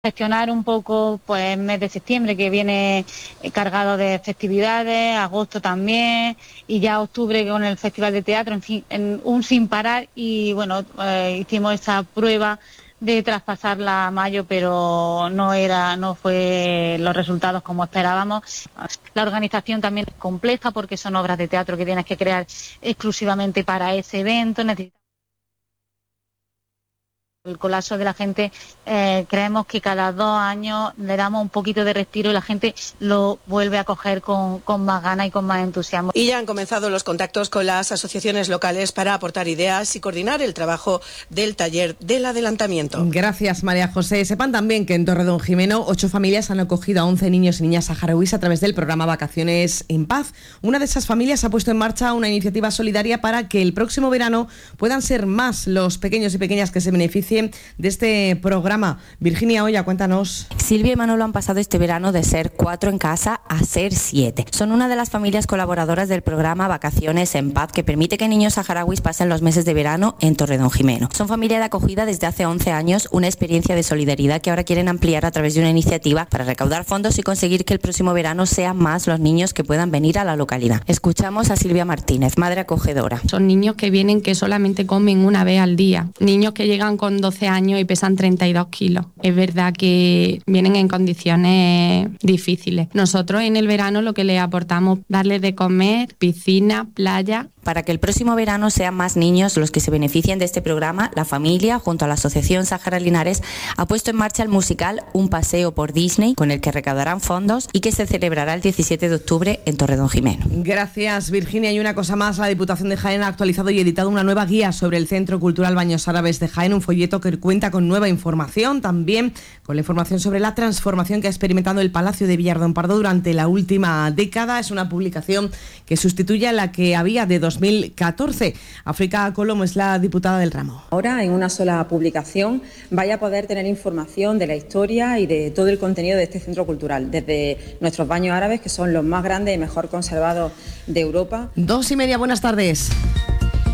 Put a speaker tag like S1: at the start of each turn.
S1: gestionar un poco pues el mes de septiembre, que viene cargado de festividades, agosto también, y ya octubre con el Festival de Teatro, en fin, en un sin parar. Y bueno, hicimos esa prueba de traspasarla a mayo, pero no fue los resultados como esperábamos. La organización también es compleja porque son obras de teatro que tienes que crear exclusivamente para ese evento. El colapso de la gente, creemos que cada 2 años le damos un poquito de respiro y la gente lo vuelve a coger con más ganas y con más entusiasmo.
S2: Y ya han comenzado los contactos con las asociaciones locales para aportar ideas y coordinar el trabajo del taller del adelantamiento.
S3: Gracias, María José. Sepan también que en Torredonjimeno 8 familias han acogido a 11 niños y niñas saharauis a través del programa Vacaciones en Paz. Una de esas familias ha puesto en marcha una iniciativa solidaria para que el próximo verano puedan ser más los pequeños y pequeñas que se beneficien de este programa. Virginia Oya, cuéntanos.
S4: Silvia y Manolo han pasado este verano de ser 4 en casa a ser 7. Son una de las familias colaboradoras del programa Vacaciones en Paz, que permite que niños saharauis pasen los meses de verano en Torredonjimeno. Son familia de acogida desde hace 11 años, una experiencia de solidaridad que ahora quieren ampliar a través de una iniciativa para recaudar fondos y conseguir que el próximo verano sean más los niños que puedan venir a la localidad. Escuchamos a Silvia Martínez, madre acogedora.
S5: Son niños que vienen que solamente comen una vez al día. Niños que llegan con 12 años y pesan 32 kilos. Es verdad que vienen en condiciones difíciles. Nosotros en el verano lo que les aportamos, darles de comer, piscina, playa.
S4: Para que el próximo verano sean más niños los que se beneficien de este programa, la familia, junto a la Asociación Sáhara Linares, ha puesto en marcha el musical Un paseo por Disney, con el que recaudarán fondos y que se celebrará el 17 de octubre en Torredonjimeno.
S3: Gracias, Virginia. Y una cosa más, la Diputación de Jaén ha actualizado y editado una nueva guía sobre el Centro Cultural Baños Árabes de Jaén, un folleto que cuenta con nueva información, también con la información sobre la transformación que ha experimentado el Palacio de Villardón Pardo durante la última década. Es una publicación que sustituye a la que había de 2014. África Colomo es la diputada del ramo.
S6: Ahora, en una sola publicación, vaya a poder tener información de la historia y de todo el contenido de este centro cultural, desde nuestros baños árabes, que son los más grandes y mejor conservados de Europa.
S3: 2:30, buenas tardes.